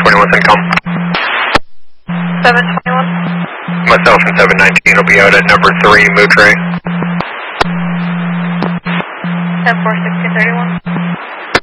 721 Syncom. 721. Myself and 719 will be out at number 3, Mootray. 10-4, 1631.